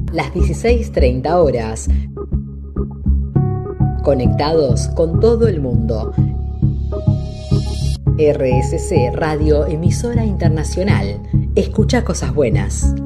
las 16:30 horas. Conectados con todo el mundo. RSC Radio, emisora internacional. Escucha cosas buenas.